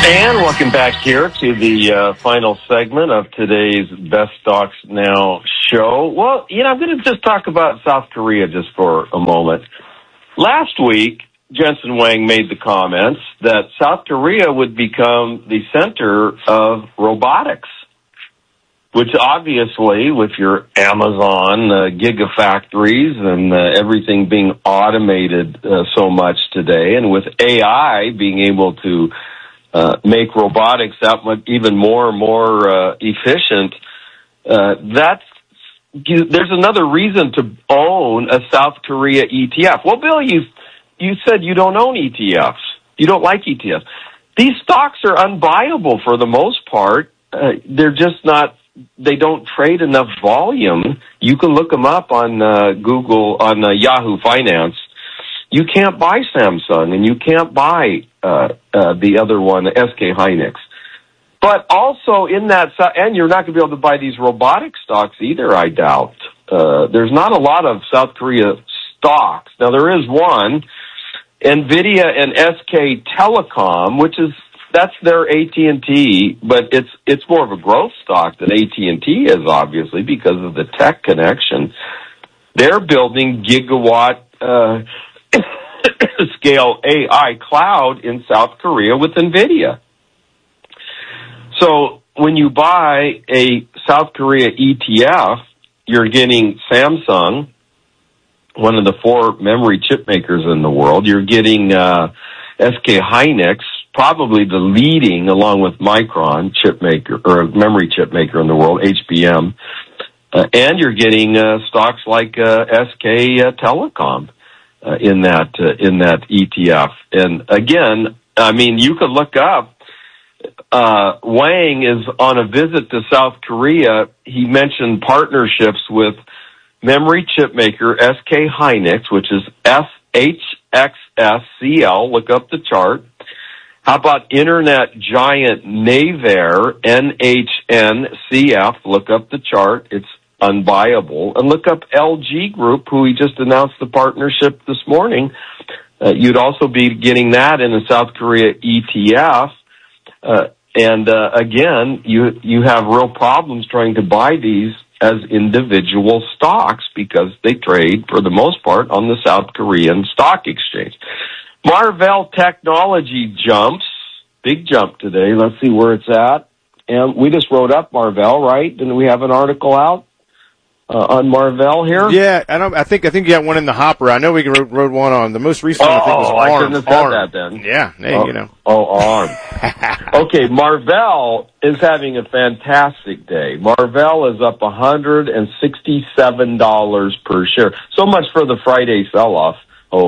And welcome back here to the final segment of today's Best Stocks Now show. Well, I'm going to just talk about South Korea just for a moment. Last week, Jensen Huang made the comments that South Korea would become the center of robotics, which obviously, with your Amazon gigafactories and everything being automated so much today, and with AI being able to make robotics that much even more and more efficient, there's another reason to own a South Korea ETF. Well, Bill, you said you don't own ETFs. You don't like ETFs. These stocks are unbuyable for the most part. They're just not. They don't trade enough volume. You can look them up on Google, on Yahoo Finance. You can't buy Samsung, and you can't buy the other one, SK Hynix. But also in that, and you're not going to be able to buy these robotic stocks either, I doubt. There's not a lot of South Korea stocks. Now, there is one, NVIDIA and SK Telecom, that's their AT&T, but it's more of a growth stock than AT&T is, obviously, because of the tech connection. They're building gigawatt scale AI cloud in South Korea with NVIDIA. So when you buy a South Korea ETF, you're getting Samsung, one of the 4 memory chip makers in the world. You're getting SK Hynix, probably the leading, along with Micron, chip maker or memory chip maker in the world, HBM, and you're getting stocks like SK Telecom in that ETF. And again, I mean, you could look up. Wang is on a visit to South Korea. He mentioned partnerships with memory chip maker SK Hynix, which is SHXSCL. Look up the chart. How about internet giant Naver, NHNCF? Look up the chart. It's unbuyable. And look up LG Group, who we just announced the partnership this morning. You'd also be getting that in a South Korea ETF. Again, you have real problems trying to buy these as individual stocks because they trade, for the most part, on the South Korean stock exchange. Marvell Technology jumps. Big jump today. Let's see where it's at. And we just wrote up Marvell, right? Didn't we have an article out on Marvell here? Yeah, I think you got one in the hopper. I know we wrote one on the most recent one. I think was ARM. I couldn't have said that then. Yeah, hey, ARM. Okay, Marvell is having a fantastic day. Marvell is up $167 per share. So much for the Friday sell-off,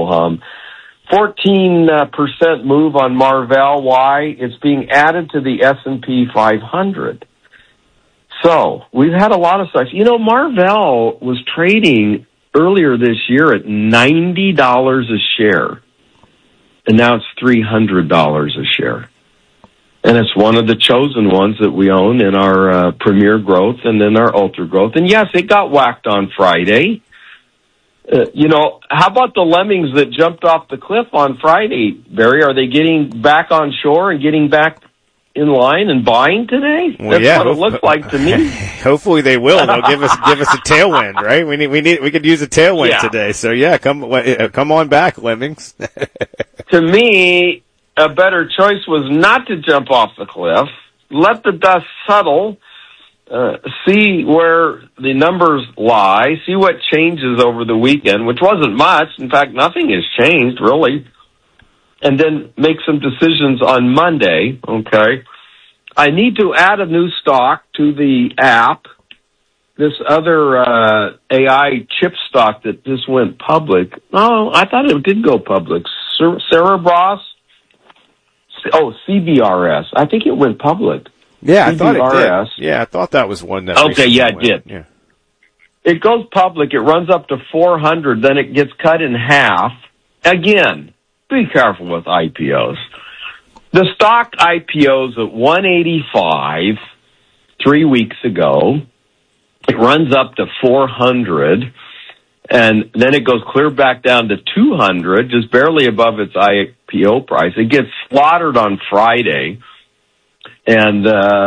14% move on Marvell. Why? It's being added to the S&P 500. So we've had a lot of stocks. Marvell was trading earlier this year at $90 a share, and now it's $300 a share. And it's one of the chosen ones that we own in our Premier Growth and in our Ultra Growth. And yes, it got whacked on Friday. How about the lemmings that jumped off the cliff on Friday, Barry? Are they getting back on shore and getting back in line and buying today? Well, That's what it looks like to me. Hopefully they will. They'll give us a tailwind, right? We could use a tailwind today. So yeah, come on back, lemmings. To me, a better choice was not to jump off the cliff. Let the dust settle. See where the numbers lie. See what changes over the weekend, which wasn't much. In fact, nothing has changed really. And then make some decisions on Monday, okay? I need to add a new stock to the app. This other AI chip stock that just went public. Oh, I thought it did go public. Cerebras? CBRS. I think it went public. Yeah, I thought it did. Yeah, I thought that was one that. Okay, yeah, it did. Yeah. It goes public. It runs up to 400. Then it gets cut in half. Again, be careful with IPOs. The stock IPOs at 185 3 weeks ago. It runs up to 400, and then it goes clear back down to 200, just barely above its IPO price. It gets slaughtered on Friday. And,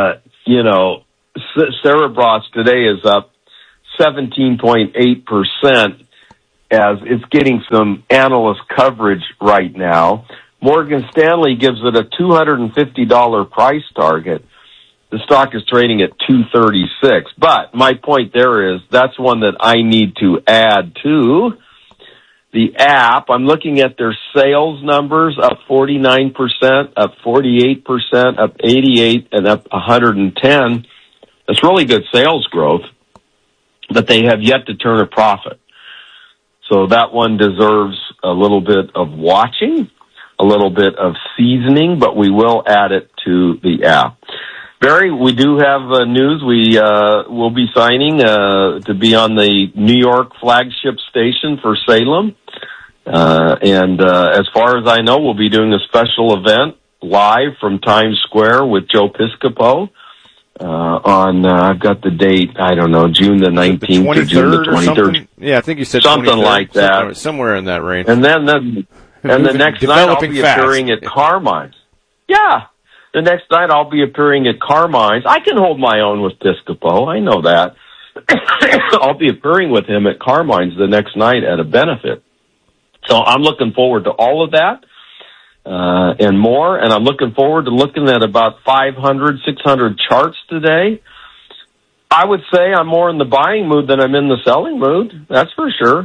Cerebras today is up 17.8% as it's getting some analyst coverage right now. Morgan Stanley gives it a $250 price target. The stock is trading at $236. But my point there is that's one that I need to add to. The app, I'm looking at their sales numbers, up 49%, up 48%, up 88%, and up 110%. That's really good sales growth, but they have yet to turn a profit. So that one deserves a little bit of watching, a little bit of seasoning, but we will add it to the app. Barry, we do have news. We will be signing to be on the New York flagship station for Salem. And as far as I know, we'll be doing a special event live from Times Square with Joe Piscopo on, I've got the date, I don't know, June the 19th or June the 23rd. Yeah, I think you said something 23rd, like that. Somewhere in that range. And then the next night I'll be appearing at Carmine's. Yeah. The next night I'll be appearing at Carmine's. I can hold my own with Piscopo. I know that. I'll be appearing with him at Carmine's the next night at a benefit. So I'm looking forward to all of that and more. And I'm looking forward to looking at about 500, 600 charts today. I would say I'm more in the buying mood than I'm in the selling mood. That's for sure.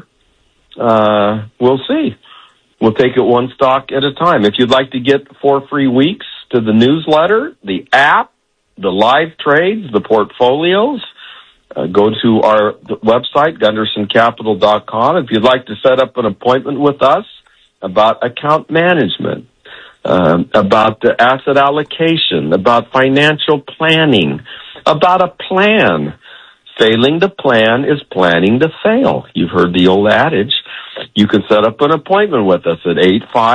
We'll see. We'll take it one stock at a time. If you'd like to get 4 free weeks to the newsletter, the app, the live trades, the portfolios, go to our website, GundersonCapital.com. If you'd like to set up an appointment with us about account management, about the asset allocation, about financial planning, about a plan. Failing to plan is planning to fail. You've heard the old adage. You can set up an appointment with us at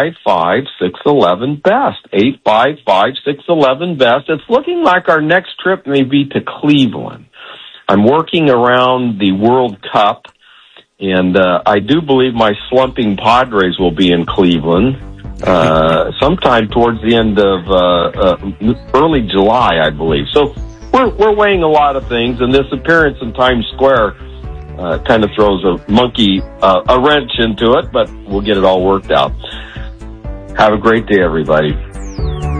855-611-BEST. 855-611-BEST. It's looking like our next trip may be to Cleveland. I'm working around the World Cup, and I do believe my slumping Padres will be in Cleveland sometime towards the end of early July, I believe. So we're weighing a lot of things, and this appearance in Times Square kind of throws a wrench into it, but we'll get it all worked out. Have a great day, everybody.